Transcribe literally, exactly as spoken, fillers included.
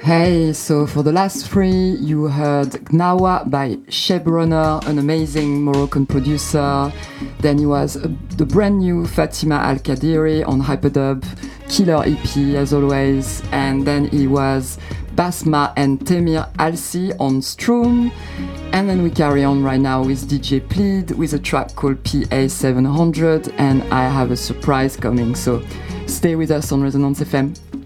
Hey, so for the last three, you heard Gnawa by Shebrunner, an amazing Moroccan producer. Then it was uh, the brand new Fatima Al Qadiri on Hyperdub, killer E P as always. And then it was Basma and Temir Alsi on Stroom. And then we carry on right now with D J Plead with a track called P A seven hundred. And I have a surprise coming, so stay with us on Resonance F M.